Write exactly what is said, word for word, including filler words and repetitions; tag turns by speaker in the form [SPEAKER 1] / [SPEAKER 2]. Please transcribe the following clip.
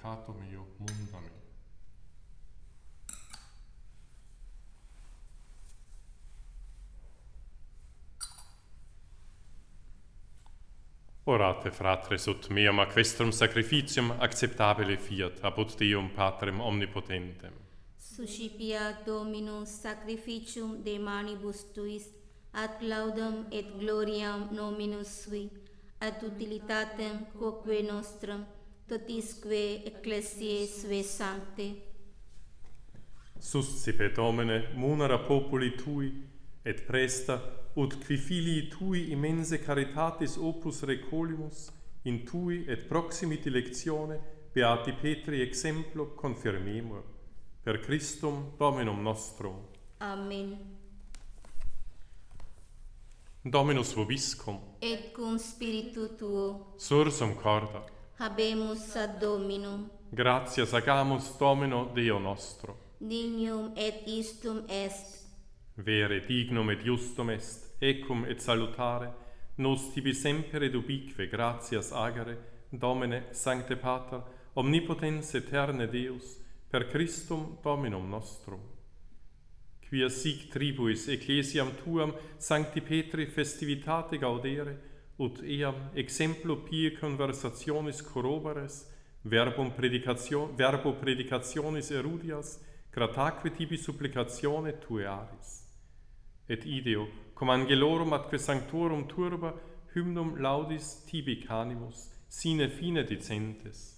[SPEAKER 1] peccato mio, munda me. Orate, fratres, ut meam ac vestrum sacrificium acceptabile fiat, apud Deum Patrem omnipotentem.
[SPEAKER 2] Suscipiat Dominus sacrificium de manibus tuis, ad laudem et gloriam nominus sui, ad utilitatem quoque nostrum, totisque ecclesiae sue sancte.
[SPEAKER 1] Suscipe, Domine, munera populi Tui, et presta, ut qui filii Tui immense caritatis opus recolimus, in Tui et proximi dilectione, beati Petri exemplo confirmemur. Per Christum Dominum nostrum.
[SPEAKER 2] Amen.
[SPEAKER 1] Dominus vobiscum.
[SPEAKER 2] Et cum spiritu tuo,
[SPEAKER 1] Sursum corda.
[SPEAKER 2] habemus ad Dominum.
[SPEAKER 1] Gratias agamus Domino Deo nostro.
[SPEAKER 2] Dignum et istum est.
[SPEAKER 1] Vere dignum et justum est, ecum et salutare, nos tibi semper et ubique gratias agere, Domine, Sancte Pater, omnipotens aeterne Deus, per Christum Dominum nostrum. Quia sic tribuis ecclesiam tuam Sancti Petri festivitate gaudere, ut eam exemplo pie conversationis corrobores, verbum predicatio, verbo predicationis erudias, grataque tibi supplicatione tue aris. Et ideo, cum angelorum atque sanctorum turba, hymnum laudis tibi canimus, sine fine dicentes.